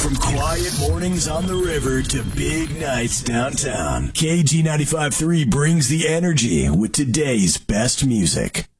From quiet mornings on the river to big nights downtown, KG 95.3 brings the energy with today's best music.